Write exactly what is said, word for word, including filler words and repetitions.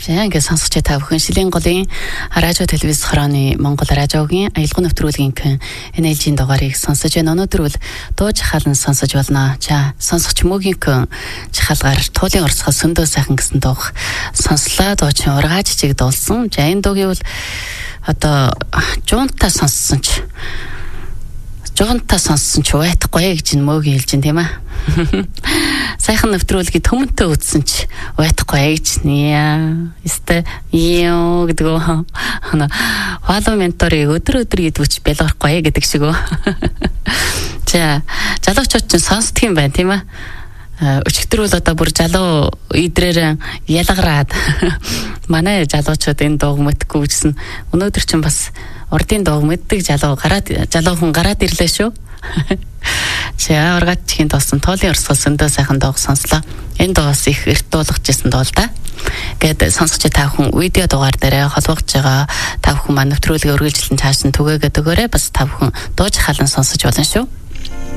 За ингээд сонсогч та бүхэн Шилийн голын радио телевиз хорооны Монгол радиогийн аялал нэвтрүүлгийн эн эл жи-ийн дугаарыг сонсож байна. Өнөөдөр бол дуу жахалан сонсож болно. За сонсогч мөгийн жахалгаар туулын орцгол сөндөө сайхан гэсэн дууг сонслоо. Дуучин ургааж чиг дуулсан. За энэ дуугийг бол одоо жуунтаа сонссон ч жуунтаа сонссон ч уйтахгүй гэж мөгийн хэлж байна тийм аа. Сайхан нэвтрүүлгийг төмөнтэй үзсэн ч уйтахгүй гэж яа. Эсвэл ёо гэдэг үү. Follow mentor-ыг өдөр өдөр идвч бэлгахгүй гэдэг шиг үү. За, залуучууд ч сонсдог юм байна тийм аа. Өчигдөр бол одоо бүр залуу идрээр ялгараад манай залуучууд энэ дууг мэдгүй гэсэн. Өнөөдөр ч бас урдын дууг мэддэг залуу гараад залуу хүн гараад ирлээ шүү. За ургаачгийн дуусан тоолын орсгол сөндөө сайхан дууг сонслоо. Энэ дуугаас их эрт дуулгажсэн дуу л да. Гэт сонсогч та бүхэн видео дугаар дээр холбогдож байгаа та бүхэн маань нэвтрүүлгээ үргэлжлэн цааш нь түгээгээд өгөөрэй. Бас та бүхэн дуу жахалан сонсож болно шүү.